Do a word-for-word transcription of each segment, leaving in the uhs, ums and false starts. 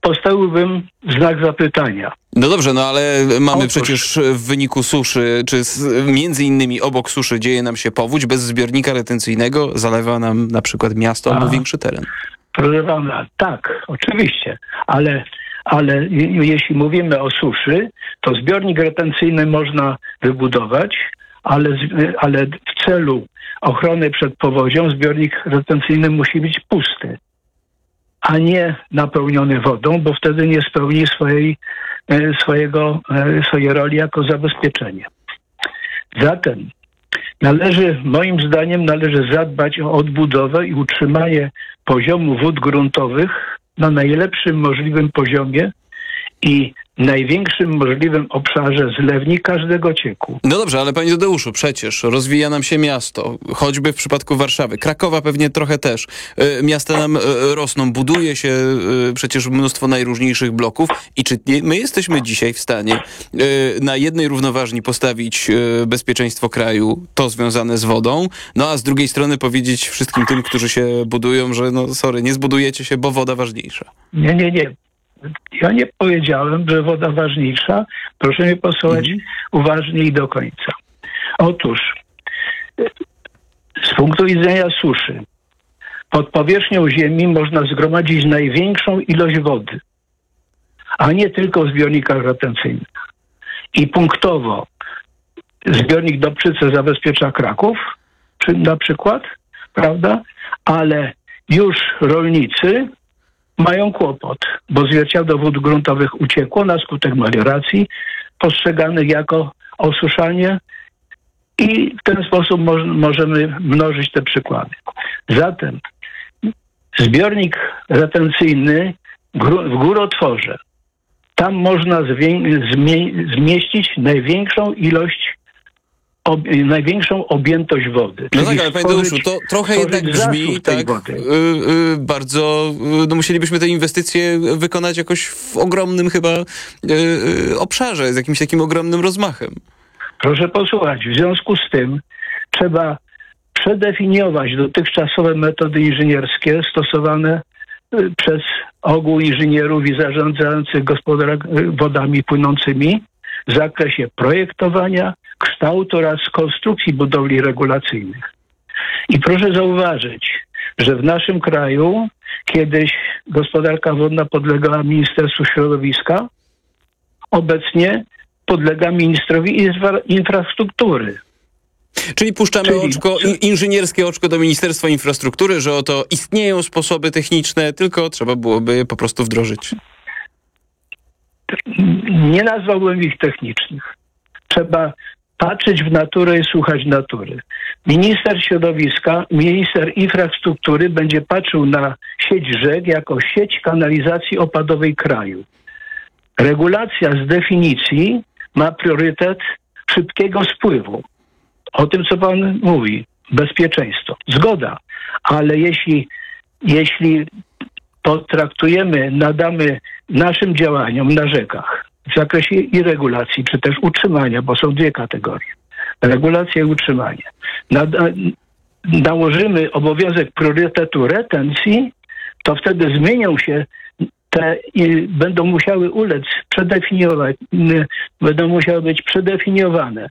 postawiłbym znak zapytania. No dobrze, no ale mamy Otóż, przecież w wyniku suszy, czy z, między innymi obok suszy dzieje nam się powódź, bez zbiornika retencyjnego zalewa nam na przykład miasto albo większy teren. Proszę pana, tak, oczywiście, ale, ale jeśli mówimy o suszy, to zbiornik retencyjny można wybudować, ale, ale w celu ochrony przed powodzią zbiornik retencyjny musi być pusty, a nie napełniony wodą, bo wtedy nie spełni swojej, swojego, swojej roli jako zabezpieczenie. Zatem należy, moim zdaniem, należy zadbać o odbudowę i utrzymanie poziomu wód gruntowych na najlepszym możliwym poziomie i największym możliwym obszarze zlewni każdego cieku. No dobrze, ale panie Tadeuszu, przecież rozwija nam się miasto, choćby w przypadku Warszawy, Krakowa pewnie trochę też. Y, miasta nam y, rosną, buduje się y, przecież mnóstwo najróżniejszych bloków i czy nie, my jesteśmy dzisiaj w stanie y, na jednej równoważni postawić y, bezpieczeństwo kraju, to związane z wodą, no a z drugiej strony powiedzieć wszystkim tym, którzy się budują, że no sorry, nie zbudujecie się, bo woda ważniejsza. Nie, nie, nie. Ja nie powiedziałem, że woda ważniejsza. Proszę mnie posłuchać mhm. uważnie i do końca. Otóż z punktu widzenia suszy pod powierzchnią ziemi można zgromadzić największą ilość wody, a nie tylko w zbiornikach retencyjnych. I punktowo zbiornik Dobczyce zabezpiecza Kraków, czy na przykład, prawda? Ale już rolnicy mają kłopot, bo zwierciadło wód gruntowych uciekło na skutek melioracji, postrzeganych jako osuszanie i w ten sposób mo- możemy mnożyć te przykłady. Zatem zbiornik retencyjny gru- w górotworze, tam można zwię- zmie- zmieścić największą ilość Ob, największą objętość wody. No tak, ale panie Tadeuszu, to trochę jednak brzmi tak y, y, bardzo, y, no musielibyśmy te inwestycje wykonać jakoś w ogromnym chyba y, y, obszarze, z jakimś takim ogromnym rozmachem. Proszę posłuchać, w związku z tym trzeba przedefiniować dotychczasowe metody inżynierskie stosowane y, przez ogół inżynierów i zarządzających gospodar- wodami płynącymi w zakresie projektowania, kształtu oraz konstrukcji budowli regulacyjnych. I proszę zauważyć, że w naszym kraju kiedyś gospodarka wodna podlegała Ministerstwu Środowiska, obecnie podlega ministrowi infra- infrastruktury. Czyli puszczamy Czyli... oczko, inżynierskie oczko do Ministerstwa Infrastruktury, że oto istnieją sposoby techniczne, tylko trzeba byłoby je po prostu wdrożyć. Nie nazwałbym ich technicznych. Trzeba patrzeć w naturę i słuchać natury. Minister środowiska, minister infrastruktury będzie patrzył na sieć rzek jako sieć kanalizacji opadowej kraju. Regulacja z definicji ma priorytet szybkiego spływu. O tym, co pan mówi, bezpieczeństwo. Zgoda, ale jeśli, jeśli potraktujemy, nadamy naszym działaniom na rzekach w zakresie i regulacji, czy też utrzymania, bo są dwie kategorie. Regulacja i utrzymanie. Nada, nałożymy obowiązek priorytetu retencji, to wtedy zmienią się te i będą musiały ulec przedefiniować, będą musiały być przedefiniowane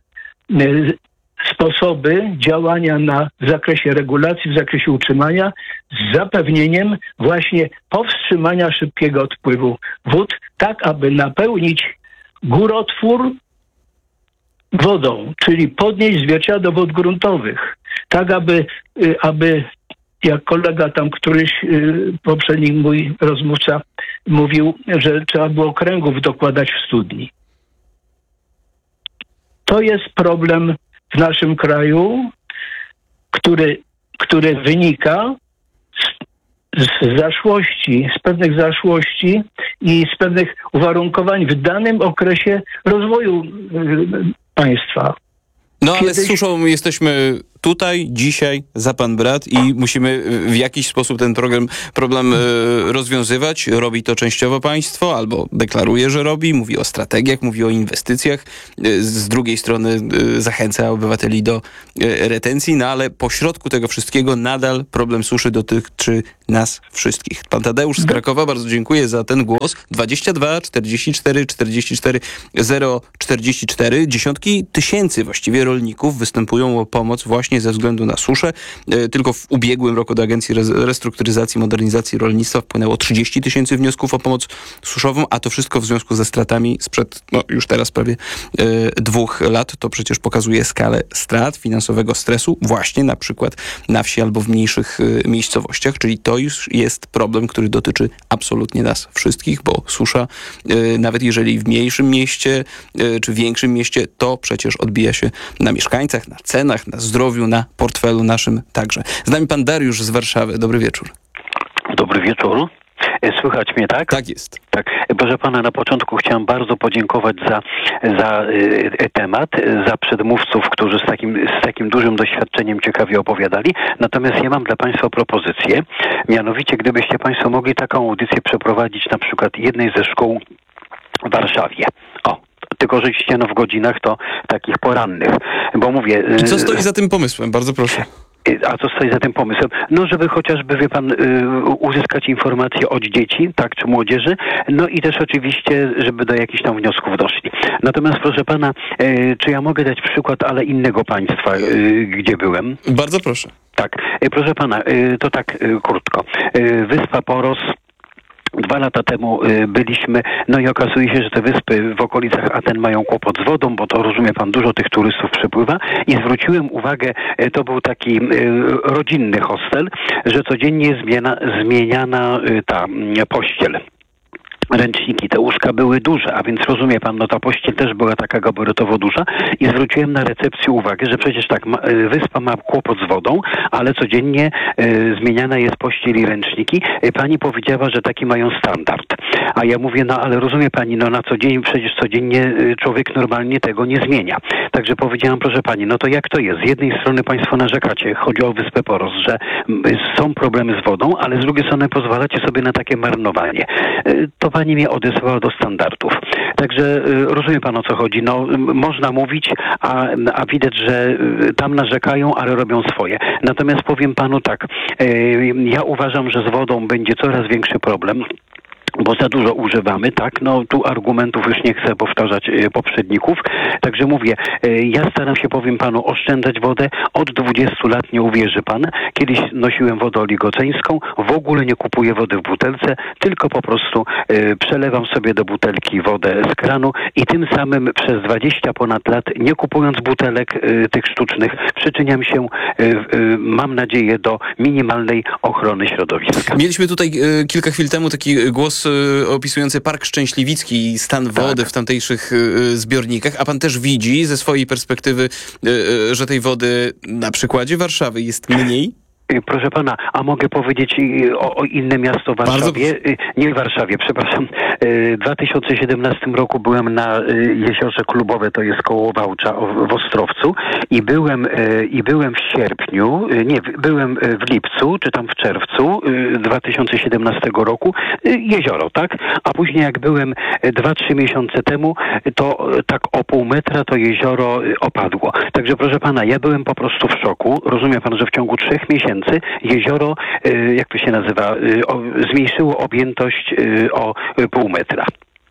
sposoby działania na, w zakresie regulacji, w zakresie utrzymania z zapewnieniem właśnie powstrzymania szybkiego odpływu wód, tak aby napełnić górotwór wodą, czyli podnieść zwierciadło wód gruntowych, tak aby, aby jak kolega tam któryś poprzedni mój rozmówca mówił, że trzeba było kręgów dokładać w studni. To jest problem w naszym kraju, który, który wynika z, z zaszłości, z pewnych zaszłości i z pewnych uwarunkowań w danym okresie rozwoju y, państwa. No ale Kiedyś... z suszą jesteśmy tutaj, dzisiaj za pan brat i musimy w jakiś sposób ten problem, problem rozwiązywać. Robi to częściowo państwo, albo deklaruje, że robi, mówi o strategiach, mówi o inwestycjach. Z drugiej strony zachęca obywateli do retencji, no ale pośrodku tego wszystkiego nadal problem suszy dotyczy nas wszystkich. Pan Tadeusz z Krakowa, bardzo dziękuję za ten głos. dwadzieścia dwa czterdzieści cztery czterdzieści cztery zero czterdzieści cztery. Dziesiątki tysięcy właściwie rolników występują o pomoc właśnie ze względu na suszę. Tylko w ubiegłym roku do Agencji Restrukturyzacji i Modernizacji Rolnictwa wpłynęło trzydzieści tysięcy wniosków o pomoc suszową, a to wszystko w związku ze stratami sprzed, no już teraz prawie e, dwóch lat. To przecież pokazuje skalę strat, finansowego stresu właśnie na przykład na wsi albo w mniejszych e, miejscowościach, czyli to już jest problem, który dotyczy absolutnie nas wszystkich, bo susza, e, nawet jeżeli w mniejszym mieście e, czy większym mieście, to przecież odbija się na mieszkańcach, na cenach, na zdrowiu, na portfelu naszym także. Z nami pan Dariusz z Warszawy. Dobry wieczór. Dobry wieczór. Słychać mnie, tak? Tak jest. Tak. Proszę pana, na początku chciałem bardzo podziękować za, za y, temat, za przedmówców, którzy z takim, z takim dużym doświadczeniem ciekawie opowiadali. Natomiast ja mam dla państwa propozycję. Mianowicie, gdybyście państwo mogli taką audycję przeprowadzić na przykład jednej ze szkół w Warszawie. O, tylko oczywiście no w godzinach to takich porannych, bo mówię... I co stoi za tym pomysłem? Bardzo proszę. A co stoi za tym pomysłem? No, żeby chociażby, wie pan, uzyskać informacje od dzieci, tak, czy młodzieży, no i też oczywiście, żeby do jakichś tam wniosków doszli. Natomiast, proszę pana, czy ja mogę dać przykład, ale innego państwa, gdzie byłem? Bardzo proszę. Tak, proszę pana, to tak krótko. Wyspa Poros. Dwa lata temu y, byliśmy, no i okazuje się, że te wyspy w okolicach Aten mają kłopot z wodą, bo to, rozumie pan, dużo tych turystów przypływa i zwróciłem uwagę, y, to był taki y, rodzinny hostel, że codziennie zmiana, zmieniana y, ta y, pościel. Ręczniki, te łóżka były duże, a więc rozumie pan, no ta pościel też była taka gabarytowo duża i zwróciłem na recepcję uwagę, że przecież tak, ma, wyspa ma kłopot z wodą, ale codziennie e, zmieniana jest pościel i ręczniki. E, pani powiedziała, że taki mają standard. A ja mówię, no ale rozumie pani, no na co dzień, przecież codziennie e, człowiek normalnie tego nie zmienia. Także powiedziałam, proszę pani, no to jak to jest? Z jednej strony państwo narzekacie, chodzi o Wyspę Poros, że m, są problemy z wodą, ale z drugiej strony pozwalacie sobie na takie marnowanie. E, to pani mnie odesłała do standardów. Także rozumie pan, o co chodzi. No, można mówić, a, a widać, że tam narzekają, ale robią swoje. Natomiast powiem panu tak, ja uważam, że z wodą będzie coraz większy problem, bo za dużo używamy, tak? No tu argumentów już nie chcę powtarzać e, poprzedników. Także mówię, e, ja staram się, powiem panu, oszczędzać wodę. Od dwudziestu lat, nie uwierzy pan. Kiedyś nosiłem wodę oligoceńską, w ogóle nie kupuję wody w butelce, tylko po prostu e, przelewam sobie do butelki wodę z kranu i tym samym przez dwadzieścia ponad lat, nie kupując butelek e, tych sztucznych, przyczyniam się, e, e, mam nadzieję, do minimalnej ochrony środowiska. Mieliśmy tutaj e, kilka chwil temu taki głos opisujący Park Szczęśliwicki i stan wody tak. w tamtejszych zbiornikach, a pan też widzi ze swojej perspektywy, że tej wody na przykładzie Warszawy jest mniej? Proszę pana, a mogę powiedzieć o, o inne miasto w Warszawie? Bardzo... Nie w Warszawie, przepraszam. W dwa tysiące siedemnastym roku byłem na Jeziorze Klubowe, to jest koło Wałcza w Ostrowcu i byłem, i byłem w sierpniu, nie, byłem w lipcu, czy tam w czerwcu dwa tysiące siedemnastego roku, jezioro, tak? A później jak byłem dwa trzy miesiące temu, to tak o pół metra to jezioro opadło. Także proszę pana, ja byłem po prostu w szoku. Rozumie pan, że w ciągu trzech miesięcy jezioro, jak to się nazywa, zmniejszyło objętość o pół metra.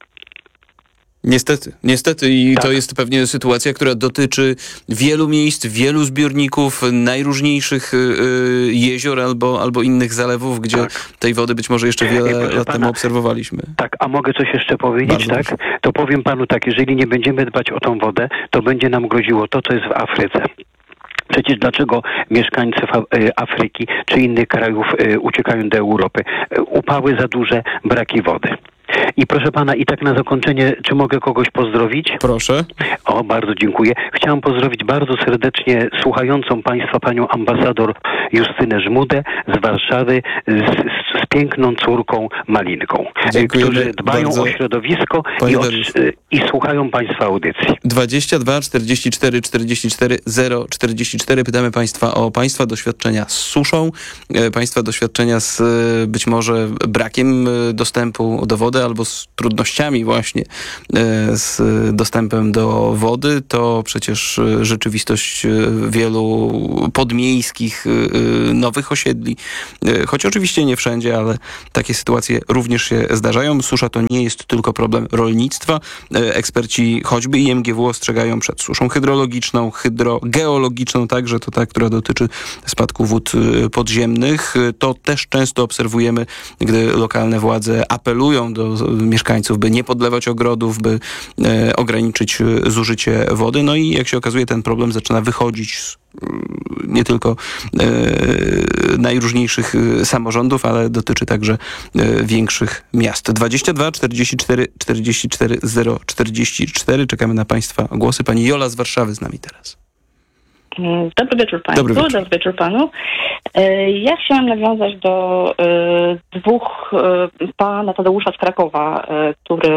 Niestety, niestety i tak. To jest pewnie sytuacja, która dotyczy wielu miejsc, wielu zbiorników, najróżniejszych y, jezior albo, albo innych zalewów, gdzie tak. tej wody być może jeszcze wiele Proszę lat pana, temu obserwowaliśmy. Tak, a mogę coś jeszcze powiedzieć, Bardzo tak? Proszę. To powiem panu tak, jeżeli nie będziemy dbać o tą wodę, to będzie nam groziło to, co jest w Afryce. Przecież dlaczego mieszkańcy Afryki czy innych krajów uciekają do Europy? Upały za duże, braki wody. I proszę pana, i tak na zakończenie, czy mogę kogoś pozdrowić? Proszę. O, bardzo dziękuję. Chciałam pozdrowić bardzo serdecznie słuchającą państwa panią ambasador Justynę Żmudę z Warszawy z, z, z piękną córką Malinką, Dziękujemy którzy dbają bardzo, o środowisko i, panie o, Dariuszu. i słuchają państwa audycji. dwadzieścia dwa czterdzieści cztery czterdzieści cztery zero czterdzieści cztery. Pytamy państwa o państwa doświadczenia z suszą, e, państwa doświadczenia z e, być może brakiem e, dostępu do wody albo z trudnościami właśnie e, z dostępem do wody. To przecież e, rzeczywistość e, wielu podmiejskich e, nowych osiedli. E, choć oczywiście nie wszędzie, ale takie sytuacje również się zdarzają. Susza to nie jest tylko problem rolnictwa. E, eksperci choćby I M G W ostrzegają przed suszą hydrologiczną, hydrogeologiczną także, to ta, która dotyczy spadku wód podziemnych. To też często obserwujemy, gdy lokalne władze apelują do mieszkańców, by nie podlewać ogrodów, by e, ograniczyć zużycie wody. No i jak się okazuje, ten problem zaczyna wychodzić z nie tylko e, najróżniejszych samorządów, ale dotyczy także e, większych miast. dwadzieścia dwa czterdzieści cztery czterdzieści cztery zero czterdzieści cztery. Czekamy na państwa głosy. Pani Jola z Warszawy z nami teraz. Dobry wieczór Państwu, Dobry wieczór. dobry wieczór Panu. Ja chciałam nawiązać do y, dwóch y, pana Tadeusza z Krakowa, y, który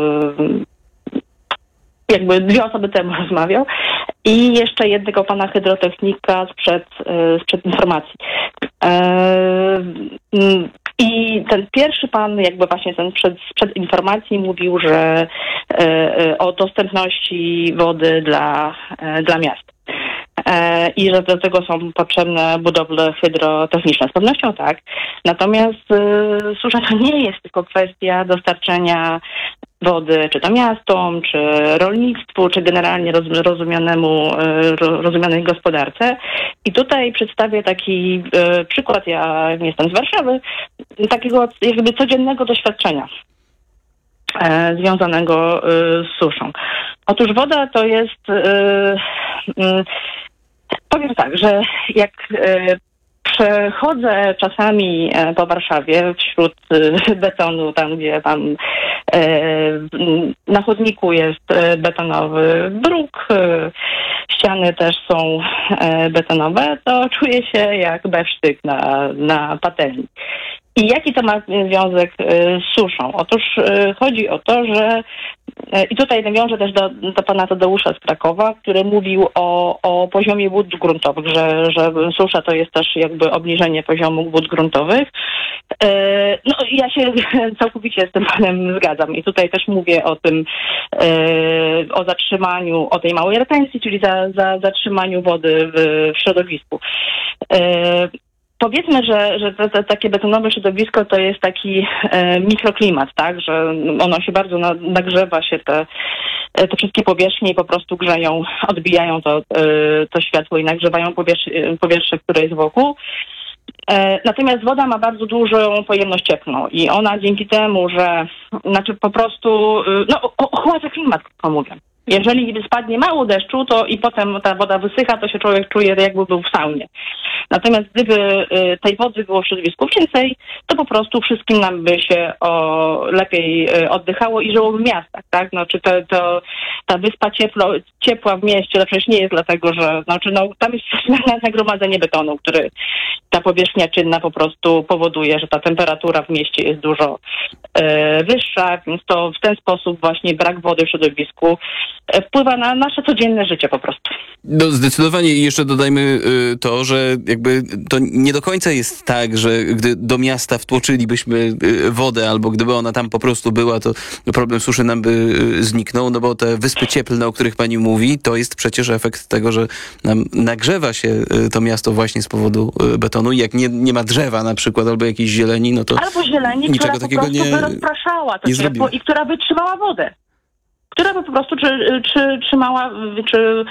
y, jakby dwie osoby temu rozmawiał, i jeszcze jednego pana hydrotechnika sprzed, y, sprzed informacji. Y, y, I ten pierwszy pan, jakby właśnie ten sprzed, sprzed informacji mówił, że y, y, o dostępności wody dla, y, dla miast. I że do tego są potrzebne budowle hydrotechniczne. Z pewnością tak. Natomiast y, susza to nie jest tylko kwestia dostarczenia wody, czy to miastom, czy rolnictwu, czy generalnie roz, rozumianemu, y, rozumianej gospodarce. I tutaj przedstawię taki y, przykład, ja jestem z Warszawy, takiego jakby codziennego doświadczenia y, związanego y, z suszą. Otóż woda to jest... Y, y, Powiem tak, że jak e, przechodzę czasami e, po Warszawie wśród e, betonu, tam gdzie tam e, na chodniku jest e, betonowy bruk, e, ściany też są e, betonowe, to czuję się jak besztyk na, na patelni. I jaki to ma związek z suszą? Otóż chodzi o to, że i tutaj nawiążę też do, do pana Tadeusza z Krakowa, który mówił o, o poziomie wód gruntowych, że, że susza to jest też jakby obniżenie poziomu wód gruntowych. No ja się całkowicie z tym panem zgadzam i tutaj też mówię o tym, o zatrzymaniu, o tej małej retencji, czyli za, za zatrzymaniu wody w, w środowisku. Powiedzmy, że, że to, to takie betonowe środowisko to jest taki e, mikroklimat, tak, że ono się bardzo na, nagrzewa się, te, te wszystkie powierzchnie i po prostu grzeją, odbijają to, e, to światło i nagrzewają powierzchnię, powietrze, które jest wokół. E, natomiast woda ma bardzo dużą pojemność cieplną i ona dzięki temu, że znaczy po prostu no, ochładza klimat, krótko mówiąc. Jeżeli spadnie mało deszczu, to i potem ta woda wysycha, to się człowiek czuje, jakby był w saunie. Natomiast gdyby tej wody było w środowisku więcej, to po prostu wszystkim nam by się o, lepiej oddychało i żyło w miastach, tak? No, czy to, to ta wyspa ciepło, ciepła w mieście, to przecież nie jest dlatego, że znaczy, no, tam jest nagromadzenie betonu, który ta powierzchnia czynna po prostu powoduje, że ta temperatura w mieście jest dużo e, wyższa, więc to w ten sposób właśnie brak wody w środowisku e, wpływa na nasze codzienne życie po prostu. No zdecydowanie i jeszcze dodajmy y, to, że jakby to nie do końca jest tak, że gdy do miasta wtłoczylibyśmy y, wodę, albo gdyby ona tam po prostu była, to problem suszy nam by y, zniknął, no bo te wyspy cieplne, o których pani mówi, to jest przecież efekt tego, że nam nagrzewa się y, to miasto właśnie z powodu y, betonu i jak nie, nie ma drzewa na przykład, albo jakiejś zieleni, no to albo zieleni, niczego która takiego po prostu nie, by rozpraszała to nie ciepło zrobiła. i która by trzymała wodę. Która by po prostu czy, czy, trzymała, czy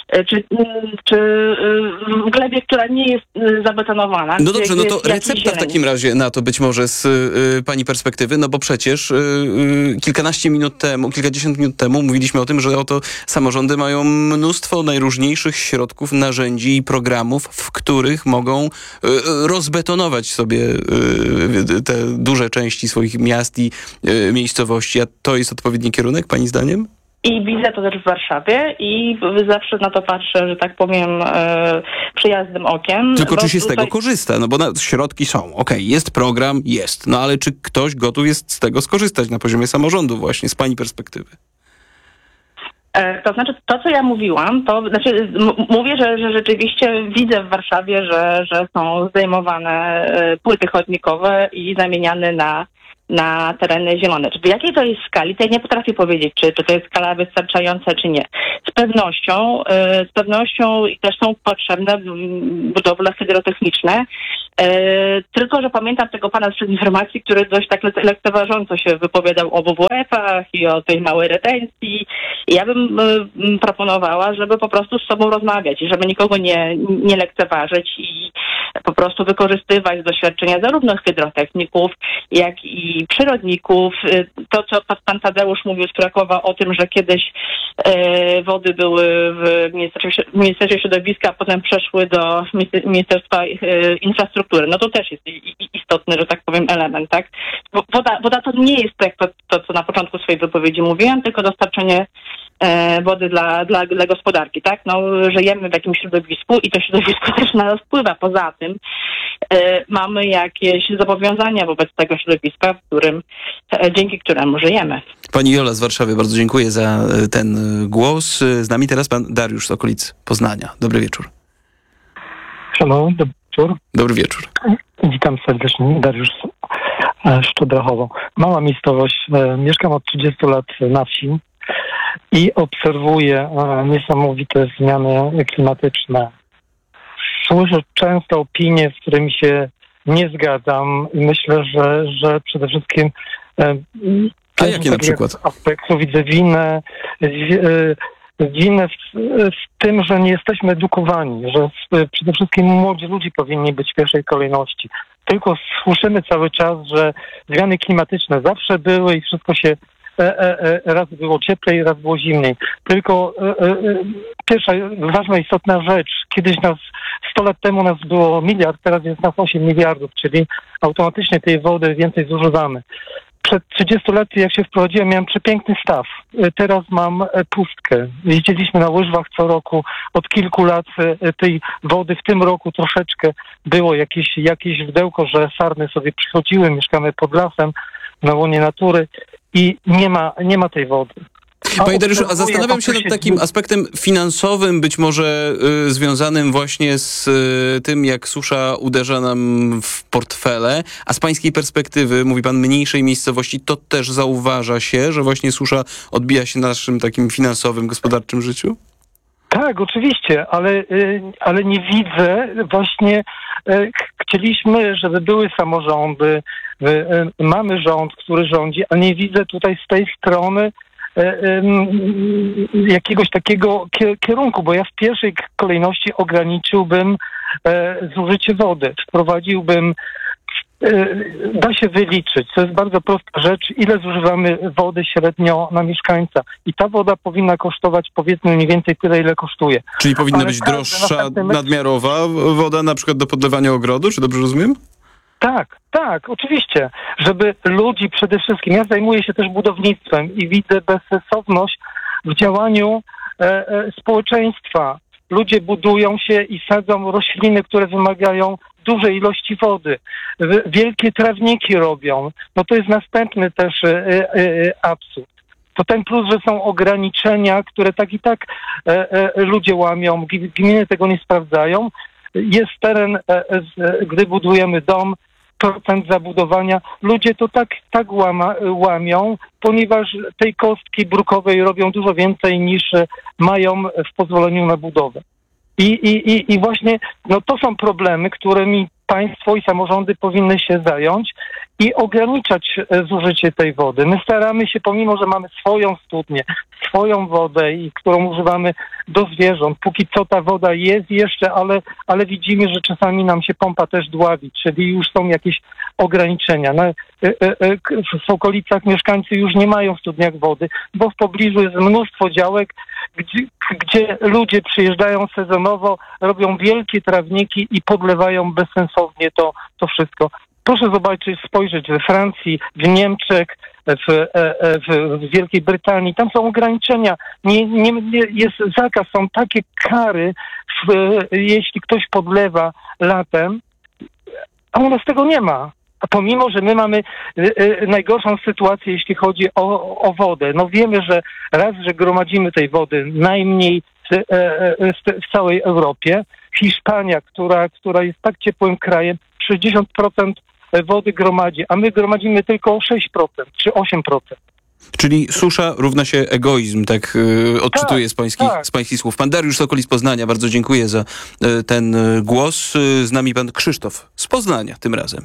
czy, czy w glebie, która nie jest zabetonowana. No dobrze, no to recepta w zieleni. takim razie na to być może z y, pani perspektywy, no bo przecież y, y, kilkanaście minut temu, kilkadziesiąt minut temu mówiliśmy o tym, że oto samorządy mają mnóstwo najróżniejszych środków, narzędzi i programów, w których mogą y, rozbetonować sobie y, te duże części swoich miast i y, miejscowości. A to jest odpowiedni kierunek, pani zdaniem? I widzę to też w Warszawie i zawsze na to patrzę, że tak powiem, e, przyjaznym okiem. Tylko czy się tutaj... z tego korzysta? No bo na, środki są. Okej, okay, jest program, jest. No ale czy ktoś gotów jest z tego skorzystać na poziomie samorządu właśnie, z pani perspektywy? E, to znaczy, to co ja mówiłam, to znaczy m- mówię, że, że rzeczywiście widzę w Warszawie, że, że są zdejmowane e, płyty chodnikowe i zamieniane na na tereny zielone. Czy w jakiej to jest skali, to ja nie potrafię powiedzieć, czy, czy to jest skala wystarczająca, czy nie. Z pewnością, yy, z pewnością też są potrzebne budowle hydrotechniczne, yy, tylko że pamiętam tego pana sprzed informacji, który dość tak le- lekceważąco się wypowiadał o W W F-ach i o tej małej retencji. I ja bym yy, proponowała, żeby po prostu z sobą rozmawiać i żeby nikogo nie, nie lekceważyć i po prostu wykorzystywać doświadczenia zarówno hydrotechników, jak i przyrodników. To, co pan Tadeusz mówił z Krakowa o tym, że kiedyś e, wody były w Ministerstwie, w Ministerstwie Środowiska, a potem przeszły do Ministerstwa e, Infrastruktury. No to też jest i, i, istotny, że tak powiem, element, tak? Woda, woda to nie jest tak, to, to, co na początku swojej wypowiedzi mówiłam, tylko dostarczenie e, wody dla, dla, dla gospodarki, tak? No, żyjemy w jakimś środowisku i to środowisko też na nas wpływa. Poza tym e, mamy jakieś zobowiązania wobec tego środowiska, w którym, e, dzięki któremu żyjemy. Pani Jola z Warszawy, bardzo dziękuję za ten głos. Z nami teraz pan Dariusz z okolic Poznania. Dobry wieczór. Halo, dobry wieczór. Dobry wieczór. Witam serdecznie, Dariusz Szczodrachowo. Mała miejscowość, mieszkam od trzydziestu lat na wsi i obserwuję niesamowite zmiany klimatyczne. Słyszę często opinie, z którymi się nie zgadzam i myślę, że, że przede wszystkim A jakie na przykład? aspektu widzę winę, winę w, w tym, że nie jesteśmy edukowani, że przede wszystkim młodzi ludzie powinni być w pierwszej kolejności. Tylko słyszymy cały czas, że zmiany klimatyczne zawsze były i wszystko się e, e, raz było cieplej, raz było zimniej. Tylko e, e, pierwsza ważna, istotna rzecz, kiedyś nas, sto lat temu nas było miliard, teraz jest nas osiem miliardów, czyli automatycznie tej wody więcej zużywamy. Przed trzydziestu lat, jak się wprowadziłem, miałem przepiękny staw. Teraz mam pustkę. Jeździliśmy na łyżwach co roku. Od kilku lat tej wody w tym roku troszeczkę było jakieś, jakieś wdełko, że sarny sobie przychodziły. Mieszkamy pod lasem, na łonie natury i nie ma, nie ma tej wody. Panie Dariuszu, a zastanawiam się nad takim aspektem finansowym, być może y, związanym właśnie z y, tym, jak susza uderza nam w portfele, a z pańskiej perspektywy, mówi pan, mniejszej miejscowości, to też zauważa się, że właśnie susza odbija się na naszym takim finansowym, gospodarczym życiu? Tak, oczywiście, ale, ale nie widzę właśnie, chcieliśmy, żeby były samorządy, mamy rząd, który rządzi, a nie widzę tutaj z tej strony jakiegoś takiego kierunku, bo ja w pierwszej kolejności ograniczyłbym zużycie wody, wprowadziłbym, da się wyliczyć, to jest bardzo prosta rzecz, ile zużywamy wody średnio na mieszkańca i ta woda powinna kosztować powiedzmy mniej więcej tyle, ile kosztuje. Czyli powinna Ale być każdy droższa, następny metr... nadmiarowa woda na przykład do podlewania ogrodu, czy dobrze rozumiem? Tak, tak, oczywiście, żeby ludzi przede wszystkim, ja zajmuję się też budownictwem i widzę bezsensowność w działaniu e, e, społeczeństwa. Ludzie budują się i sadzą rośliny, które wymagają dużej ilości wody. Wielkie trawniki robią. No to jest następny też e, e, absurd. To ten plus, że są ograniczenia, które tak i tak e, e, ludzie łamią, gminy tego nie sprawdzają. Jest teren, e, e, gdy budujemy dom, procent zabudowania, ludzie to tak, tak łama, łamią, ponieważ tej kostki brukowej robią dużo więcej niż mają w pozwoleniu na budowę. I, i, i, i właśnie no to są problemy, którymi państwo i samorządy powinny się zająć i ograniczać e, zużycie tej wody. My staramy się, pomimo że mamy swoją studnię, swoją wodę, i którą używamy do zwierząt, póki co ta woda jest jeszcze, ale, ale widzimy, że czasami nam się pompa też dławi, czyli już są jakieś ograniczenia. No, e, e, w okolicach mieszkańcy już nie mają w studniach wody, bo w pobliżu jest mnóstwo działek, gdzie, gdzie ludzie przyjeżdżają sezonowo, robią wielkie trawniki i podlewają bezsensownie to, to wszystko. Proszę zobaczyć, spojrzeć we Francji, w Niemczech, w, w, w Wielkiej Brytanii. Tam są ograniczenia, nie, nie, nie, jest zakaz, są takie kary, w, jeśli ktoś podlewa latem, a u nas tego nie ma. A pomimo, że my mamy y, y, najgorszą sytuację, jeśli chodzi o, o wodę. No wiemy, że raz, że gromadzimy tej wody najmniej w, y, y, w całej Europie. Hiszpania, która, która jest tak ciepłym krajem, sześćdziesiąt procent wody gromadzi, a my gromadzimy tylko sześć procent czy osiem procent. Czyli susza równa się egoizm, tak y, odczytuję tak, z, pańskich, tak. z pańskich słów. Pan Dariusz Sokoli z Poznania, bardzo dziękuję za y, ten y, głos. Y, z nami pan Krzysztof z Poznania tym razem.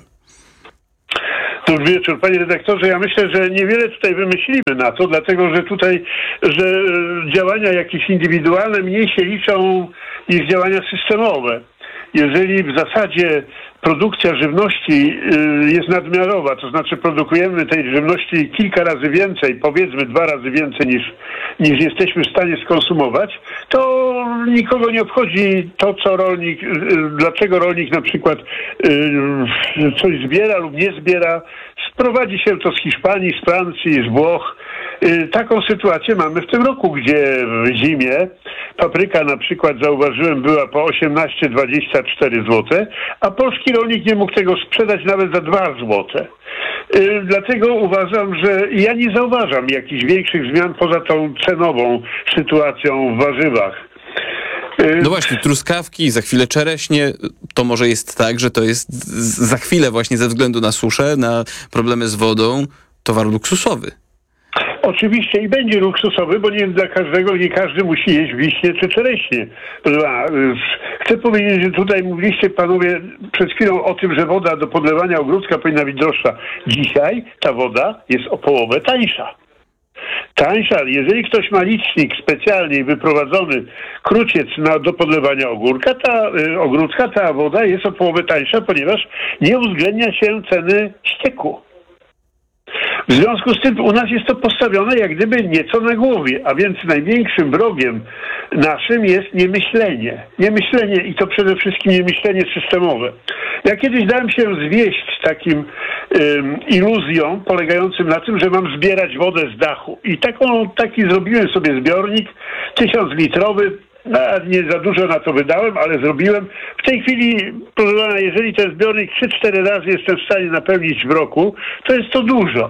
Dobry wieczór, panie redaktorze. Ja myślę, że niewiele tutaj wymyślimy na to, dlatego że tutaj, że działania jakieś indywidualne mniej się liczą niż działania systemowe. Jeżeli w zasadzie produkcja żywności jest nadmiarowa, to znaczy produkujemy tej żywności kilka razy więcej, powiedzmy dwa razy więcej niż, niż jesteśmy w stanie skonsumować, to nikogo nie obchodzi to, co rolnik, dlaczego rolnik na przykład coś zbiera lub nie zbiera. Sprowadzi się to z Hiszpanii, z Francji, z Włoch. Taką sytuację mamy w tym roku, gdzie w zimie papryka na przykład, zauważyłem, była po osiemnaście dwadzieścia cztery złote, a polski rolnik nie mógł tego sprzedać nawet za dwa złote. Dlatego uważam, że ja nie zauważam jakichś większych zmian poza tą cenową sytuacją w warzywach. No właśnie, truskawki, za chwilę czereśnie, to może jest tak, że to jest za chwilę właśnie ze względu na suszę, na problemy z wodą, towar luksusowy. Oczywiście i będzie luksusowy, bo nie dla każdego, nie każdy musi jeść wiśnie czy czereśnie. Chcę powiedzieć, że tutaj mówiliście panowie przed chwilą o tym, że woda do podlewania ogródka powinna być droższa. Dzisiaj ta woda jest o połowę tańsza. Tańsza, jeżeli ktoś ma licznik specjalnie wyprowadzony, kruciec na, do podlewania ogórka, ta, y, ogródka, ta woda jest o połowę tańsza, ponieważ nie uwzględnia się ceny ścieku. W związku z tym u nas jest to postawione jak gdyby nieco na głowie, a więc największym wrogiem naszym jest niemyślenie. Niemyślenie i to przede wszystkim niemyślenie systemowe. Ja kiedyś dałem się zwieść takim ym, iluzjom polegającym na tym, że mam zbierać wodę z dachu. I taką, taki zrobiłem sobie zbiornik tysiąclitrowy. Nawet nie za dużo na to wydałem, ale zrobiłem. W tej chwili, proszę pana, jeżeli ten zbiornik trzy cztery razy jestem w stanie napełnić w roku, to jest to dużo.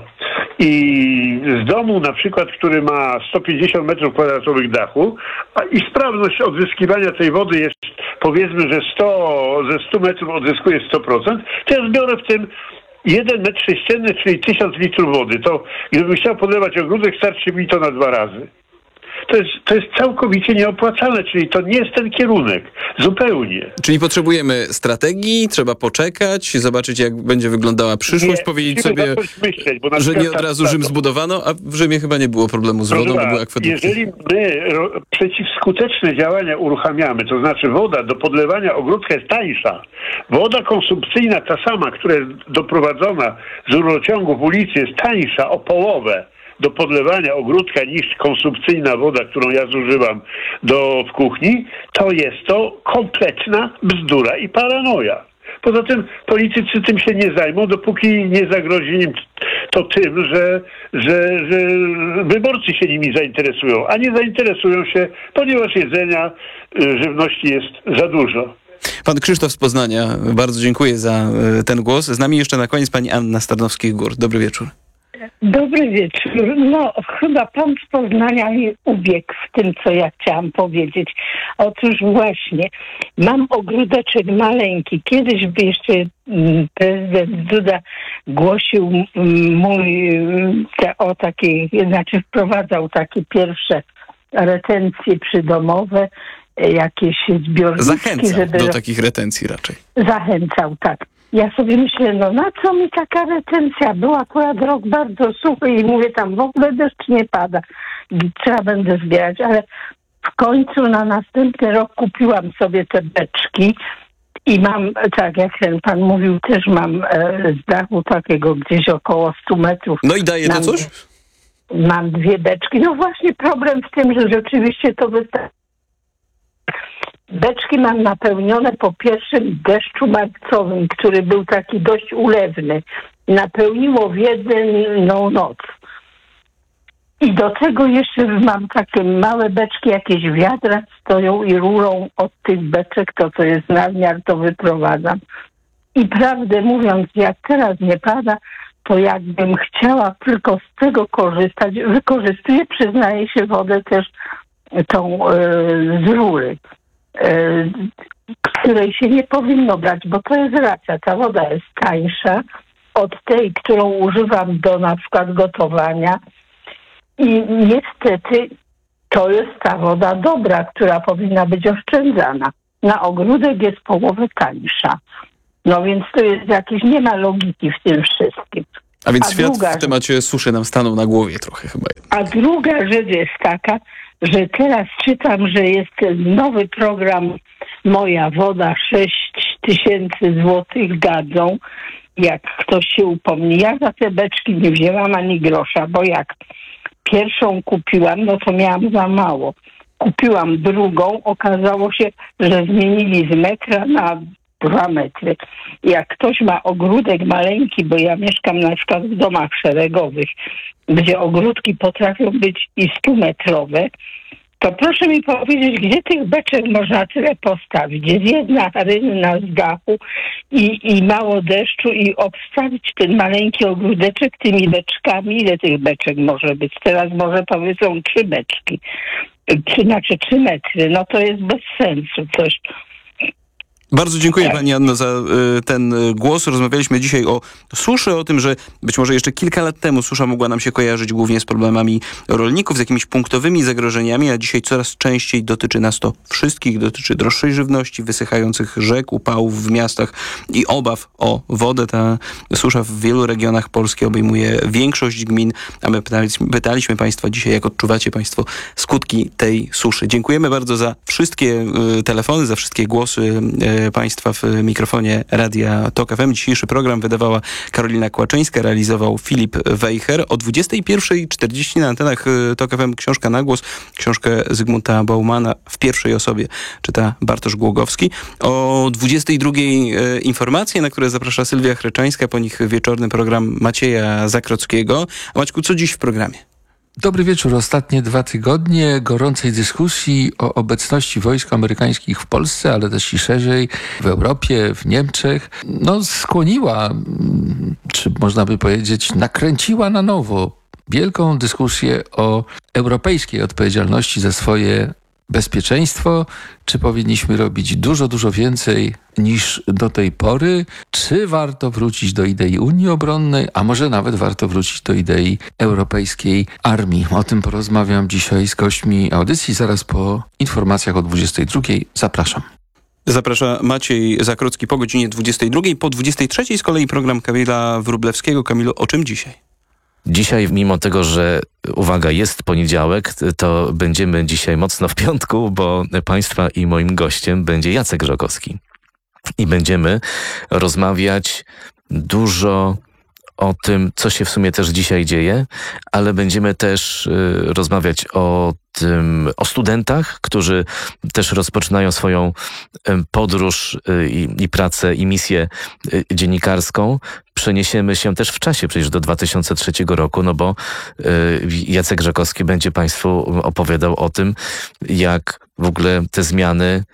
I z domu na przykład, który ma sto pięćdziesiąt metrów kwadratowych dachu, a i sprawność odzyskiwania tej wody jest, powiedzmy, że sto, ze stu metrów odzyskuje sto procent, to ja zbiorę w tym jeden metr sześcienny, czyli tysiąc litrów wody. To gdybym chciał podlewać ogródek, starczy mi to na dwa razy. To jest, to jest całkowicie nieopłacalne, czyli to nie jest ten kierunek. Zupełnie. Czyli potrzebujemy strategii, trzeba poczekać, zobaczyć, jak będzie wyglądała przyszłość, nie, powiedzieć sobie, myśleć, bo że nie od razu Rzym zbudowano, a w Rzymie chyba nie było problemu z wodą, bo były akwedukty. Jeżeli my ro, przeciwskuteczne działania uruchamiamy, to znaczy woda do podlewania ogródka jest tańsza, woda konsumpcyjna ta sama, która jest doprowadzona z rurociągów ulicy, jest tańsza o połowę do podlewania ogródka niż konsumpcyjna woda, którą ja zużywam do, w kuchni, to jest to kompletna bzdura i paranoja. Poza tym politycy tym się nie zajmą, dopóki nie zagrozi im to tym, że, że, że wyborcy się nimi zainteresują, a nie zainteresują się, ponieważ jedzenia, żywności jest za dużo. Pan Krzysztof z Poznania, bardzo dziękuję za ten głos. Z nami jeszcze na koniec pani Anna z Tarnowskich Gór. Dobry wieczór. Dobry wieczór. No, chyba pan z Poznania mi ubiegł w tym, co ja chciałam powiedzieć. Otóż właśnie, mam ogródeczek maleńki. Kiedyś by jeszcze prezydent Duda głosił mój, te, o takiej, znaczy wprowadzał takie pierwsze retencje przydomowe, jakieś zbiorniki. Zachęcał żeby do takich retencji raczej. Zachęcał, tak. Ja sobie myślę, no na co mi taka retencja? Był akurat rok bardzo suchy i mówię, tam w ogóle deszcz nie pada. Trzeba będę zbierać, ale w końcu na następny rok kupiłam sobie te beczki i mam, tak jak ten pan mówił, też mam e, z dachu takiego gdzieś około stu metrów. No i daje to mam, coś? Mam dwie beczki. No właśnie problem w tym, że rzeczywiście to wystarczy. Beczki mam napełnione po pierwszym deszczu marcowym, który był taki dość ulewny. Napełniło w jedną noc. I do tego jeszcze mam takie małe beczki, jakieś wiadra stoją i rurą od tych beczek, to co jest nadmiar, to wyprowadzam. I prawdę mówiąc, jak teraz nie pada, to jakbym chciała tylko z tego korzystać, wykorzystuję, przyznaję się, wodę też tą e, z rury, e, której się nie powinno brać, bo to jest racja, ta woda jest tańsza od tej, którą używam do na przykład gotowania i niestety to jest ta woda dobra, która powinna być oszczędzana. Na ogródek jest połowę tańsza. No więc to jest jakieś, nie ma logiki w tym wszystkim. A więc A świat druga w temacie suszy nam stanął na głowie trochę chyba. A druga rzecz jest taka, że teraz czytam, że jest nowy program Moja Woda, sześć tysięcy złotych dadzą, jak ktoś się upomni. Ja za te beczki nie wzięłam ani grosza, bo jak pierwszą kupiłam, no to miałam za mało. Kupiłam drugą, okazało się, że zmienili z metra na dwa metry. Jak ktoś ma ogródek maleńki, bo ja mieszkam na przykład w domach szeregowych, gdzie ogródki potrafią być i stumetrowe, to proszę mi powiedzieć, gdzie tych beczek można tyle postawić? Jest jedna rynna z dachu i, i mało deszczu i obstawić ten maleńki ogródeczek tymi beczkami. Ile tych beczek może być? Teraz może powiedzą trzy beczki, czy znaczy trzy metry. No to jest bez sensu coś. Bardzo dziękuję pani Anno za y, ten y, głos. Rozmawialiśmy dzisiaj o suszy, o tym, że być może jeszcze kilka lat temu susza mogła nam się kojarzyć głównie z problemami rolników, z jakimiś punktowymi zagrożeniami, a dzisiaj coraz częściej dotyczy nas to wszystkich. Dotyczy droższej żywności, wysychających rzek, upałów w miastach i obaw o wodę. Ta susza w wielu regionach Polski obejmuje większość gmin, a my pytaliśmy, pytaliśmy państwa dzisiaj, jak odczuwacie państwo skutki tej suszy. Dziękujemy bardzo za wszystkie y, telefony, za wszystkie głosy y, państwa w mikrofonie Radia Tok F M. Dzisiejszy program wydawała Karolina Kłaczyńska, realizował Filip Wejher. O dwudziestej pierwszej czterdzieści na antenach Tok F M książka na głos. Książkę Zygmunta Baumana w pierwszej osobie czyta Bartosz Głogowski. O dwudziestej drugiej informacje, na które zaprasza Sylwia Chryczańska, po nich wieczorny program Macieja Zakrockiego. A Maćku, co dziś w programie? Dobry wieczór. Ostatnie dwa tygodnie gorącej dyskusji o obecności wojsk amerykańskich w Polsce, ale też i szerzej w Europie, w Niemczech, no skłoniła, czy można by powiedzieć, nakręciła na nowo wielką dyskusję o europejskiej odpowiedzialności za swoje bezpieczeństwo. Czy powinniśmy robić dużo, dużo więcej niż do tej pory? Czy warto wrócić do idei Unii Obronnej, a może nawet warto wrócić do idei europejskiej armii? O tym porozmawiam dzisiaj z gośćmi audycji zaraz po informacjach o dwudziestej drugiej. Zapraszam. Zaprasza Maciej Zakrocki po godzinie dwudziestej drugiej. Po dwudziestej trzeciej z kolei program Kamila Wróblewskiego. Kamilu, o czym dzisiaj? Dzisiaj, mimo tego, że uwaga, jest poniedziałek, to będziemy dzisiaj mocno w piątku, bo państwa i moim gościem będzie Jacek Żakowski. I będziemy rozmawiać dużo o tym, co się w sumie też dzisiaj dzieje, ale będziemy też y, rozmawiać o tym, o studentach, którzy też rozpoczynają swoją y, podróż y, i pracę i misję y, dziennikarską. Przeniesiemy się też w czasie przecież do dwa tysiące trzeciego roku, no bo y, Jacek Żakowski będzie państwu opowiadał o tym, jak w ogóle te zmiany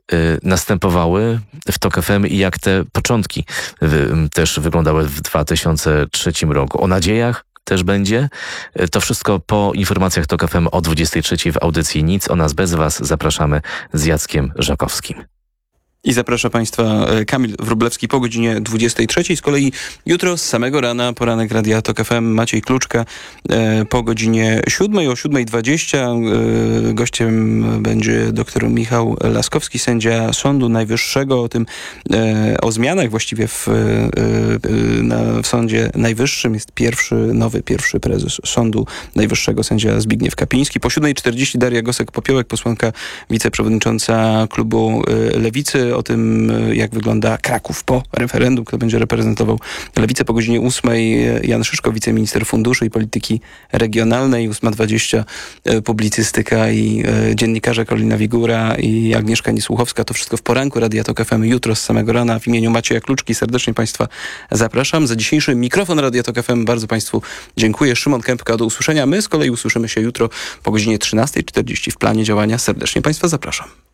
następowały w Tok F M i jak te początki też wyglądały w dwa tysiące trzecim roku. O nadziejach też będzie. To wszystko po informacjach Tok F M o dwudziestej trzeciej w audycji Nic o nas bez was. Zapraszamy z Jackiem Żakowskim. I zaprasza Państwa Kamil Wróblewski po godzinie dwudziestej trzeciej. Z kolei jutro z samego rana poranek Radia Tok F M Maciej Kluczka e, po godzinie siódmej, o siódma dwadzieścia. E, gościem będzie dr Michał Laskowski, sędzia Sądu Najwyższego. O tym, e, o zmianach właściwie w, e, na, w Sądzie Najwyższym. Jest pierwszy, nowy pierwszy prezes Sądu Najwyższego, sędzia Zbigniew Kapiński. Po siódma czterdzieści Daria Gosek-Popiołek, posłanka wiceprzewodnicząca klubu e, Lewicy. O tym, jak wygląda Kraków po referendum, kto będzie reprezentował Lewicę. Po godzinie ósmej Jan Szyszko, wiceminister funduszy i polityki regionalnej. ósma dwadzieścia publicystyka i e, dziennikarze Karolina Wigura i Agnieszka Niesłuchowska. To wszystko w poranku Radia Tok F M jutro z samego rana. W imieniu Macieja Kluczki serdecznie Państwa zapraszam. Za dzisiejszy mikrofon Radia Tok F M bardzo Państwu dziękuję. Szymon Kępka, do usłyszenia. My z kolei usłyszymy się jutro po godzinie trzynastej czterdzieści w planie działania. Serdecznie Państwa zapraszam.